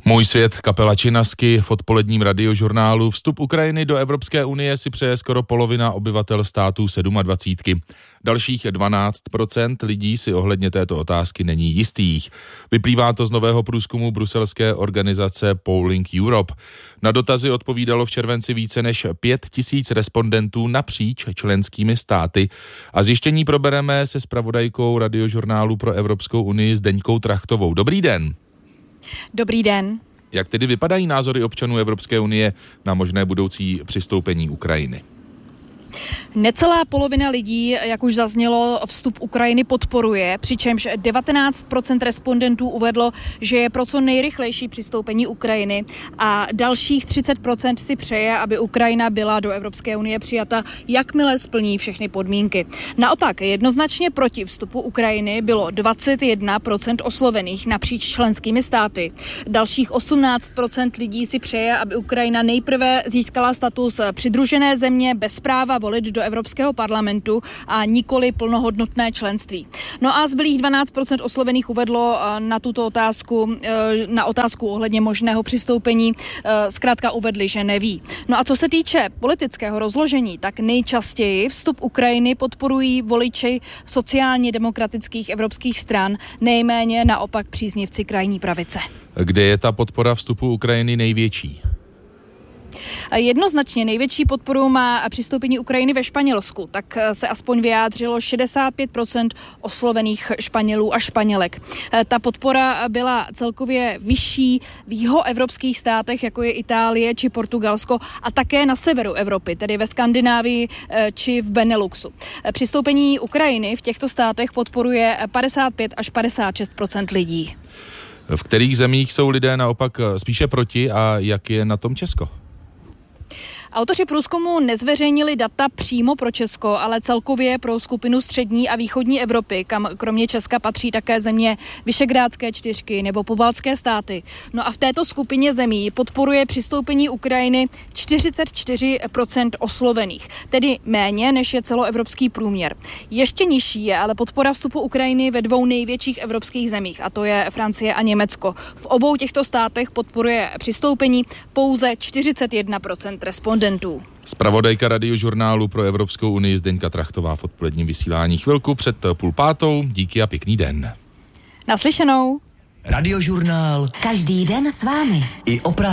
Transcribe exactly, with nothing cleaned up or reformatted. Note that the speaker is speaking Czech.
Můj svět, kapela Činasky v odpoledním radiožurnálu. Vstup Ukrajiny do Evropské unie si přeje skoro polovina obyvatel států sedmadvacítky. Dalších dvanáct procent lidí si ohledně této otázky není jistých. Vyplývá to z nového průzkumu bruselské organizace Polling Europe. Na dotazy odpovídalo v červenci více než pět tisíc respondentů napříč členskými státy. A zjištění probereme se zpravodajkou radiožurnálu pro Evropskou unii Zdeňkou Trachtovou. Dobrý den. Dobrý den. Jak tedy vypadají názory občanů Evropské unie na možné budoucí přistoupení Ukrajiny? Necelá polovina lidí, jak už zaznělo, vstup Ukrajiny podporuje, přičemž devatenáct procent respondentů uvedlo, že je pro co nejrychlejší přistoupení Ukrajiny a dalších třicet procent si přeje, aby Ukrajina byla do Evropské unie přijata, jakmile splní všechny podmínky. Naopak jednoznačně proti vstupu Ukrajiny bylo dvacet jedna procent oslovených napříč členskými státy. Dalších osmnáct procent lidí si přeje, aby Ukrajina nejprve získala status přidružené země bez práva volit do Evropského parlamentu a nikoli plnohodnotné členství. No a zbylých dvanáct procent oslovených uvedlo na tuto otázku, na otázku ohledně možného přistoupení, zkrátka uvedli, že neví. No a co se týče politického rozložení, tak nejčastěji vstup Ukrajiny podporují voliči sociálně demokratických evropských stran, nejméně naopak příznivci krajní pravice. Kde je ta podpora vstupu Ukrajiny největší? Jednoznačně největší podporu má přistoupení Ukrajiny ve Španělsku, tak se aspoň vyjádřilo šedesát pět procent oslovených Španělů a Španělek. Ta podpora byla celkově vyšší v jihoevropských státech, jako je Itálie či Portugalsko, a také na severu Evropy, tedy ve Skandinávii či v Beneluxu. Přistoupení Ukrajiny v těchto státech podporuje padesát pět až padesát šest procent lidí. V kterých zemích jsou lidé naopak spíše proti a jak je na tom Česko? Autoři průzkumu nezveřejnili data přímo pro Česko, ale celkově pro skupinu střední a východní Evropy, kam kromě Česka patří také země Visegrádské čtyřky nebo pobaltské státy. No a v této skupině zemí podporuje přistoupení Ukrajiny čtyřicet čtyři procent oslovených, tedy méně než je celoevropský průměr. Ještě nižší je ale podpora vstupu Ukrajiny ve dvou největších evropských zemích, a to je Francie a Německo. V obou těchto státech podporuje přistoupení pouze čtyřicet jedna procent respondentů. Zpravodajka radiožurnálu pro Evropskou unii Zdeňka Trachtová v odpoledním vysílání chvilku před půl pátou. Díky a pěkný den. Naslyšenou. Radiožurnál. Každý den s vámi. I o práci.